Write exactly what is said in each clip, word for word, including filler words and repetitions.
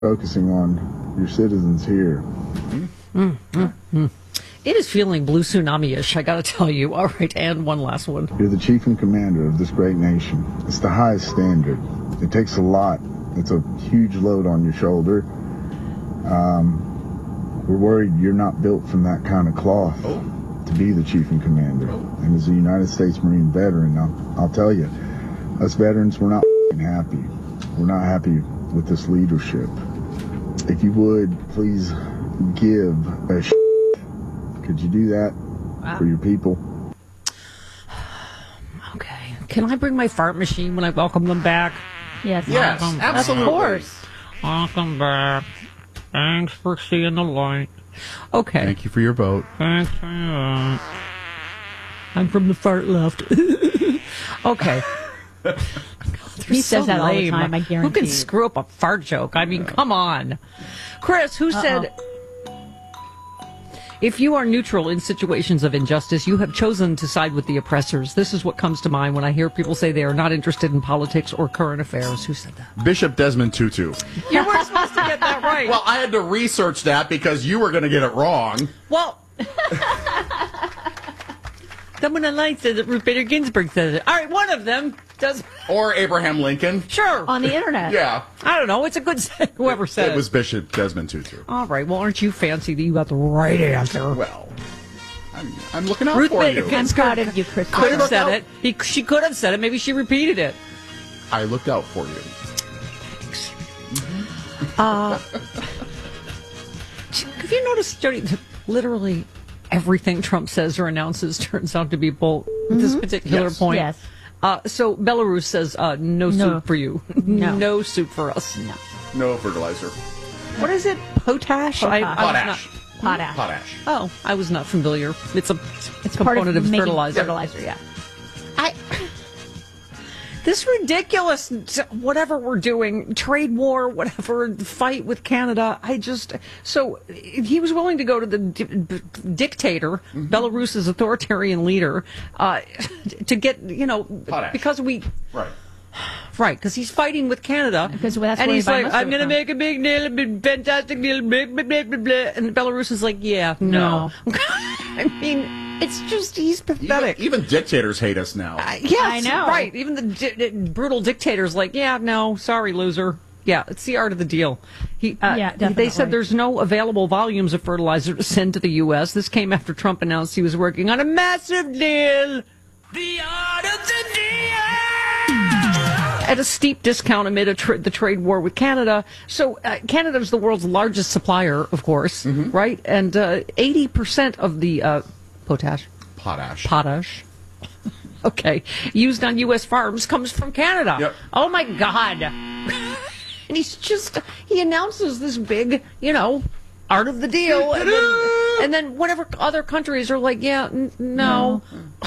focusing on your citizens here. Mm, mm, mm. It is feeling blue tsunami-ish, I gotta tell you. All right, and one last one. You're the chief and commander of this great nation. It's the highest standard. It takes a lot. It's a huge load on your shoulder. Um, we're worried you're not built from that kind of cloth oh. to be the chief and commander. Oh. And as a United States Marine veteran, I'll, I'll tell you, us veterans, we're not happy. We're not happy with this leadership. If you would, please give a shit. Could you do that wow. for your people? Okay. Can I bring my fart machine when I welcome them back? Yes. Yes, welcome absolutely. Of course. Welcome back. Thanks for seeing the light. Okay. Thank you for your vote. Thanks for your vote. I'm from the fart left. Okay. God, he so says that lame. all the time, I guarantee. Who can screw up a fart joke? I mean, come on. Chris, who Uh-oh. said, if you are neutral in situations of injustice, you have chosen to side with the oppressors. This is what comes to mind when I hear people say they are not interested in politics or current affairs. Who said that? Bishop Desmond Tutu. You weren't supposed to get that right. Well, I had to research that because you were going to get it wrong. Well... Someone online says that Ruth Bader Ginsburg says it. All right, one of them does. Or Abraham Lincoln. Sure. On the internet. Yeah. I don't know. It's a good whoever said it. It was Bishop Desmond Tutu. All right. Well, aren't you fancy that you got the right answer? Well, I'm, I'm looking out Ruth for Bader you. Ginsburg I'm proud of you, Chris. Could have said it. He, she could have said it. Maybe she repeated it. I looked out for you. Thanks. Mm-hmm. Uh, have you noticed, Jody, that literally everything Trump says or announces turns out to be bull at this particular yes. point? Yes. Uh, so Belarus says uh, no, no soup for you. No. No soup for us. No. No fertilizer. What is it? Potash? Potash. I, I was Potash. not- Potash. Potash. Oh, I was not familiar. It's a It's component part of, of making fertilizer. Fertilizer, yeah. I. This ridiculous, whatever we're doing, trade war, whatever, fight with Canada, I just, so he was willing to go to the di- dictator, mm-hmm. Belarus's authoritarian leader, uh, to get, you know, Potash. because we, Right. right, because he's fighting with Canada. Because that's and where he's we buy like, most I'm of it going to from." make a big deal, a big fantastic deal, blah, blah, blah, blah, blah. And Belarus is like, yeah, no. No. I mean, it's just, he's pathetic. Even, even dictators hate us now. Uh, yes, I know. right. Even the di- di- brutal dictators, like, yeah, no, sorry, loser. Yeah, it's the art of the deal. He, uh, Yeah, they definitely. said there's no available volumes of fertilizer to send to the U S. This came after Trump announced he was working on a massive deal. The art of the deal! At a steep discount amid a tra- the trade war with Canada. So uh, Canada is the world's largest supplier, of course, Mm-hmm. right? And uh, eighty percent of the uh, potash. Potash. Potash. Okay. Used on U S farms comes from Canada. Yep. Oh, my God. And he's just, he announces this big, you know, art of the deal. And then, and then whatever other countries are like, yeah, n- no.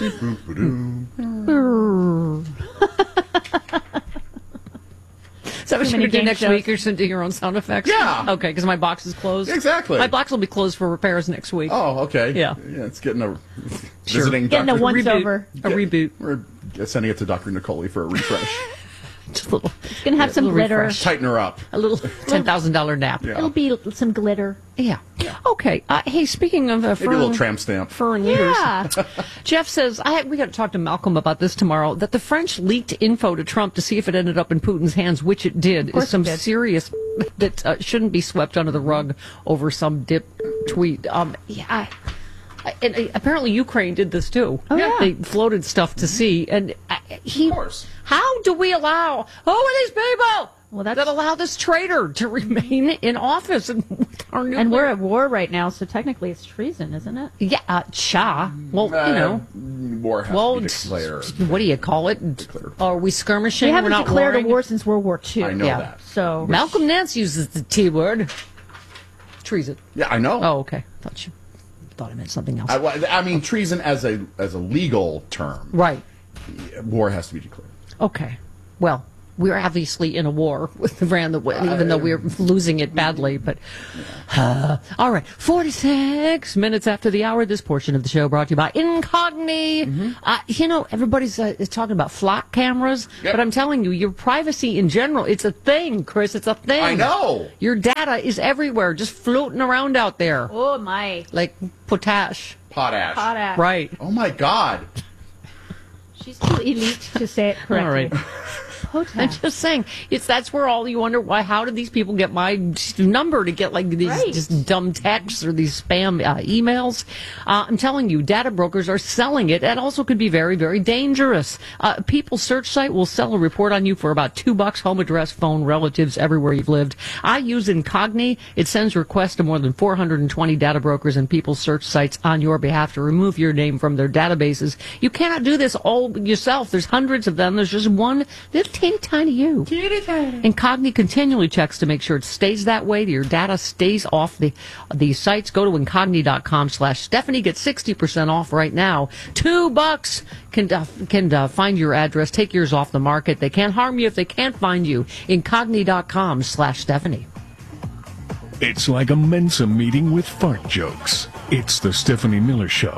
Is that what Too you're many going to do game next shows. week? You're sending your own sound effects? Yeah. Okay, because my box is closed. Exactly. My box will be closed for repairs next week. Oh, okay. Yeah. Yeah, it's getting a Sure. visiting Getting a doctor. once Reboot. over. A reboot. We're sending it to Doctor Nicoli for a refresh. Just a little, It's going to have some little glitter. refresh. Tighten her up. a little ten thousand dollars nap. Yeah. It'll be some glitter. Yeah. Okay. Uh, hey, speaking of uh, Maybe a fur, little tramp stamp. fur and leaders, Yeah. Jeff says I we got to talk to Malcolm about this tomorrow. That the French leaked info to Trump to see if it ended up in Putin's hands, which it did. course Is some it did. serious that uh, shouldn't be swept under the rug over some dip tweet. Um, yeah. I, I- and uh, apparently Ukraine did this too. Oh, yeah. They floated stuff to see, and uh, he. Of course. How do we allow? Who are these people? Well, that's- that allow this traitor to remain in office and with our nuclear And we're at war right now, so technically it's treason, isn't it? Yeah, uh, cha. Well, you know. Uh, war has Well, to be t- declared. what do you call it? Are we skirmishing? We haven't We're not declared warring? a war since World War Two. I know Yeah. that. So Malcolm Nance uses the T word. Treason. Yeah, I know. Oh, okay. Thought you thought I meant something else. I, well, I mean, treason as a as a legal term. right. War has to be declared. Okay. Well, we're obviously in a war with Iran, the, even though we're losing it badly. But uh, all right, forty-six minutes after the hour, this portion of the show brought to you by Incogni. Mm-hmm. Uh, you know, everybody's uh, is talking about flock cameras, yep. but I'm telling you, your privacy in general, it's a thing, Chris. It's a thing. I know. Your data is everywhere, just floating around out there. Oh, my. Like potash. Potash. Potash. Right. Oh, my God. She's too elite to say it correctly. All right. Potash. I'm just saying, it's that's where all you wonder why. How did these people get my number to get like these Right. just dumb texts or these spam uh, emails? Uh, I'm telling you, data brokers are selling it. That also could be very, very dangerous. Uh, People's Search Site will sell a report on you for about two bucks. Home address, phone, relatives, everywhere you've lived. I use Incogni. It sends requests to more than four hundred twenty data brokers and People's Search Sites on your behalf to remove your name from their databases. You cannot do this all yourself. There's hundreds of them. There's just one little teeny tiny you. Teeny tiny. Incogni continually checks to make sure it stays that way. Your data stays off the the sites. Go to incogni.com slash Stephanie. Get sixty percent off right now. Two bucks can uh, can uh, find your address. Take yours off the market. They can't harm you if they can't find you. Incogni.com slash Stephanie. It's like a Mensa meeting with fart jokes. It's the Stephanie Miller Show.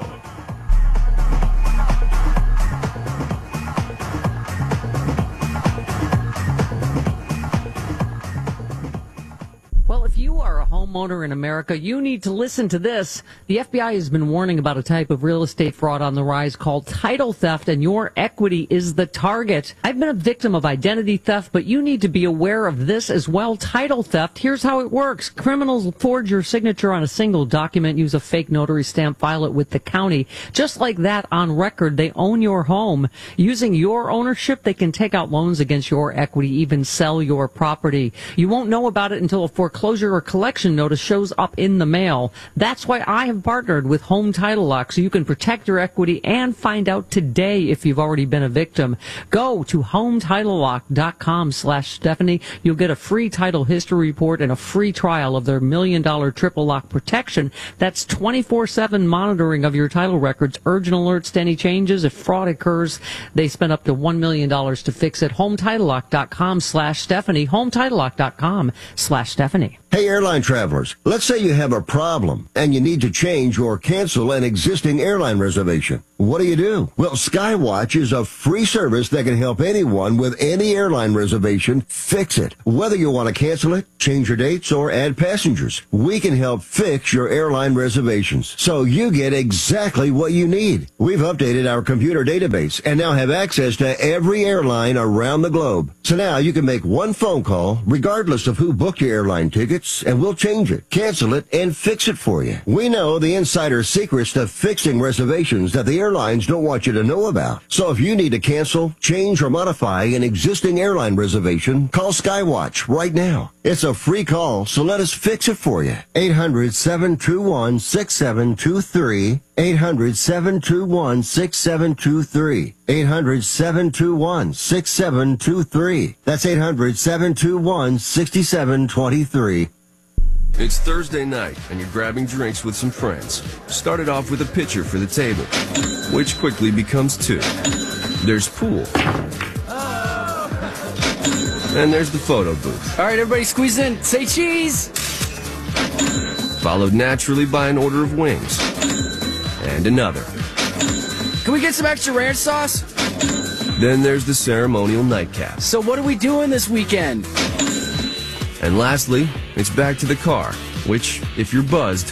Well, if you are a homeowner in America, you need to listen to this. The F B I has been warning about a type of real estate fraud on the rise called title theft, and your equity is the target. I've been a victim of identity theft, but you need to be aware of this as well. Title theft, here's how it works. Criminals forge your signature on a single document, use a fake notary stamp, file it with the county. Just like that, on record, they own your home. Using your ownership, they can take out loans against your equity, even sell your property. You won't know about it until a foreclosure or collection notice shows up in the mail. That's why I have partnered with Home Title Lock, so you can protect your equity and find out today if you've already been a victim. Go to hometitlelock.com slash Stephanie. You'll get a free title history report and a free trial of their million dollar triple lock protection. That's twenty-four seven monitoring of your title records, urgent alerts to any changes. If fraud occurs, they spend up to one million dollars to fix it. hometitlelock.com slash Stephanie. hometitlelock.com slash Stephanie. Hey, airline travelers, let's say you have a problem and you need to change or cancel an existing airline reservation. What do you do? Well, Skywatch is a free service that can help anyone with any airline reservation fix it. Whether you want to cancel it, change your dates, or add passengers, we can help fix your airline reservations so you get exactly what you need. We've updated our computer database and now have access to every airline around the globe. So now you can make one phone call regardless of who booked your airline tickets, and we'll change it, cancel it, and fix it for you. We know the insider secrets to fixing reservations that the airlines don't want you to know about. So if you need to cancel, change, or modify an existing airline reservation, call Skywatch right now. It's a free call, so let us fix it for you. eight hundred, seven two one, six seven two three. eight hundred, seven two one, six seven two three. eight hundred, seven two one, six seven two three. That's eight hundred, seven two one, six seven two three. It's Thursday night, and you're grabbing drinks with some friends. Started off with a pitcher for the table, which quickly becomes two. There's pool. And there's the photo booth. All right, everybody squeeze in. Say cheese! Followed naturally by an order of wings. And another. Can we get some extra ranch sauce? Then there's the ceremonial nightcap. So what are we doing this weekend? And lastly, it's back to the car, which, if you're buzzed,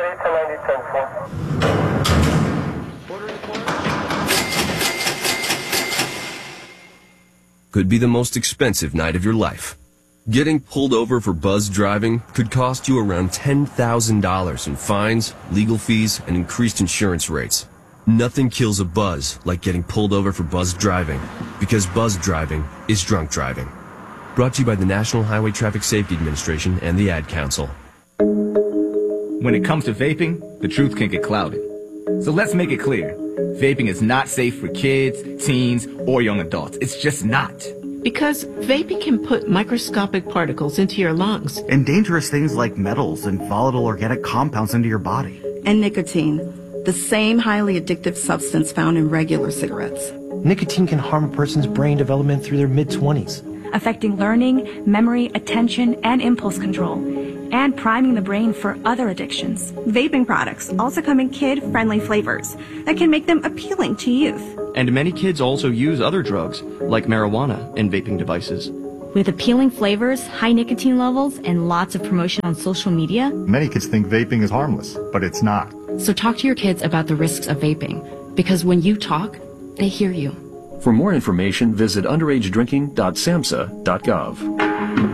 could be the most expensive night of your life. Getting pulled over for buzz driving could cost you around ten thousand dollars in fines, legal fees, and increased insurance rates. Nothing kills a buzz like getting pulled over for buzz driving, because buzz driving is drunk driving. Brought to you by the National Highway Traffic Safety Administration and the Ad Council. When it comes to vaping, the truth can get clouded. So let's make it clear. Vaping is not safe for kids, teens, or young adults. It's just not. Because vaping can put microscopic particles into your lungs. And dangerous things like metals and volatile organic compounds into your body. And nicotine, the same highly addictive substance found in regular cigarettes. Nicotine can harm a person's brain development through their mid-twenties. affecting learning, memory, attention, and impulse control, and priming the brain for other addictions. Vaping products also come in kid-friendly flavors that can make them appealing to youth. And many kids also use other drugs, like marijuana, in vaping devices. With appealing flavors, high nicotine levels, and lots of promotion on social media, many kids think vaping is harmless, but it's not. So talk to your kids about the risks of vaping, because when you talk, they hear you. For more information, visit underage drinking dot samhsa dot gov.